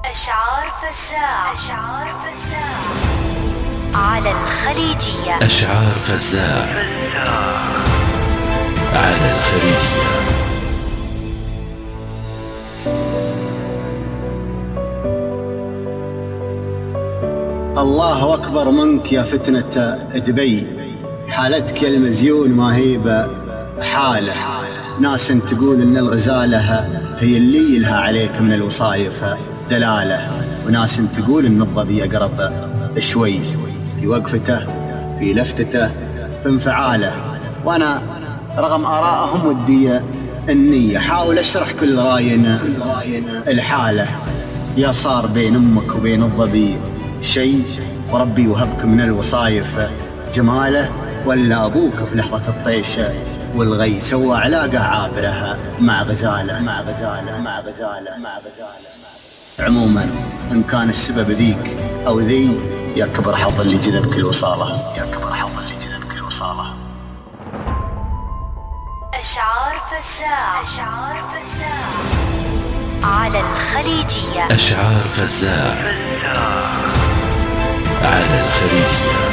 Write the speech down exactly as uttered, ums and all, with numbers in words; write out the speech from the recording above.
أشعار فزاع على الخليجية. أشعار فزاع على الخليجية. الله أكبر منك يا فتنة دبي، حالتك المزيون ما هي بحاله. ناس تقول إن الغزالة هي اللي لها عليك من الوصايف دلالة، وناس تقول إن الظبي أقرب شوي في وقفته في لفتته في انفعاله. وأنا رغم آرائهم ودي النية حاول أشرح كل راين الحالة. يا صار بين أمك وبين الظبي شيء، وربي وهبك من الوصايف جماله، ولا أبوك في لحظة الطيش والغي سوى علاقة عابرها مع غزالة مع غزالة مع غزالة مع غزالة. عموما إن كان السبب ذيك أو ذي، يا كبر حظ اللي جذبك الوصالة، يا كبر حظ اللي جذبك الوصالة. أشعار فزاع على الخليجية. أشعار فزاع على الخليجية.